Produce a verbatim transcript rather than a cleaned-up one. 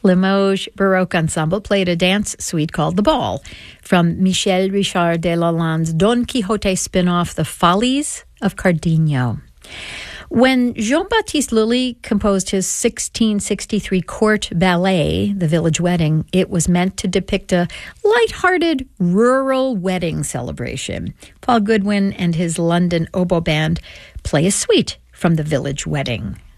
Limoges Baroque Ensemble played a dance suite called The Ball from Michel Richard de Lalande's Don Quixote spin-off, The Follies of Cardenio. When Jean-Baptiste Lully composed his sixteen sixty-three court ballet, The Village Wedding, it was meant to depict a light-hearted rural wedding celebration. Paul Goodwin and his London Oboe Band play a suite from The Village Wedding.